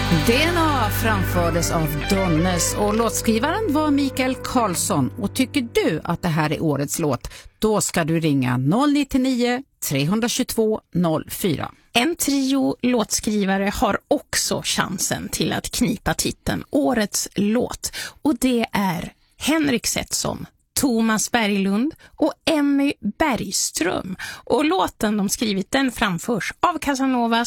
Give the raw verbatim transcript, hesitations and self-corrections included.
D N A framfördes av Donnes och låtskrivaren var Mikael Karlsson. Och tycker du att det här är årets låt, då ska du ringa noll nio nio, tre två två, noll fyra. En trio låtskrivare har också chansen till att knipa titeln Årets låt. Och det är Henrik Setsom, Thomas Berglund och Emmy Bergström. Och låten de skrivit, den framförs av Casanovas